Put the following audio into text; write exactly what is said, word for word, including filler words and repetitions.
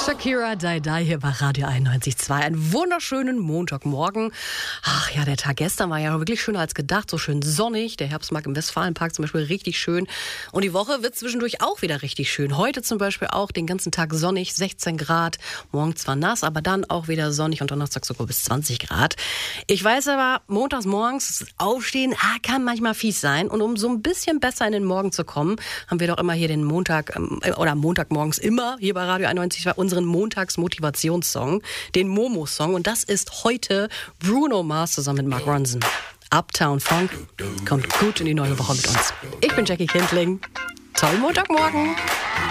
Shakira, Die Die hier bei Radio einundneunzig Komma zwei. Einen wunderschönen Montagmorgen. Ach ja, der Tag gestern war ja wirklich schöner als gedacht. So schön sonnig. Der Herbstmarkt im Westfalenpark zum Beispiel richtig schön. Und die Woche wird zwischendurch auch wieder richtig schön. Heute zum Beispiel auch den ganzen Tag sonnig, sechzehn Grad. Morgen zwar nass, aber dann auch wieder sonnig und Donnerstag sogar bis zwanzig Grad. Ich weiß aber, montags morgens aufstehen ah, kann manchmal fies sein. Und um so ein bisschen besser in den Morgen zu kommen, haben wir doch immer hier den Montag äh, oder Montagmorgens immer hier bei Radio einundneunzig Komma zwei unseren Montags-Motivationssong, den Momo-Song. Und das ist heute Bruno Mars zusammen mit Mark Ronson. Uptown Funk kommt gut in die neue Woche mit uns. Ich bin Jackie Kindling. Tollen Montagmorgen.